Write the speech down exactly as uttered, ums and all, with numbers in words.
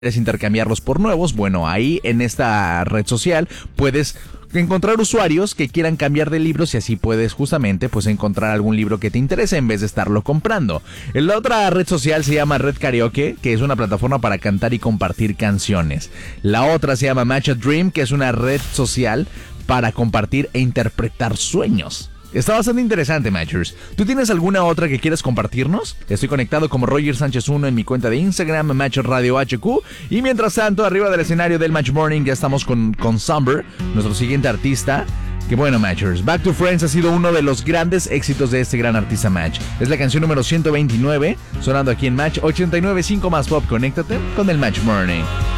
quieres intercambiarlos por nuevos, bueno, ahí en esta red social puedes encontrar usuarios que quieran cambiar de libros y así puedes justamente pues encontrar algún libro que te interese en vez de estarlo comprando. La otra red social se llama Red Karaoke, que es una plataforma para cantar y compartir canciones. La otra se llama Match a Dream, que es una red social para compartir e interpretar sueños. Está bastante interesante, Matchers. ¿Tú tienes alguna otra que quieras compartirnos? Estoy conectado como Roger Sánchez uno en mi cuenta de Instagram, Match Radio H Q. Y mientras tanto, arriba del escenario del Match Morning ya estamos con, con Somber, nuestro siguiente artista. Que bueno, Matchers, Back to Friends ha sido uno de los grandes éxitos de este gran artista Match. Es la canción número ciento veintinueve, sonando aquí en Match ochenta y nueve punto cinco más Pop. Conéctate con el Match Morning.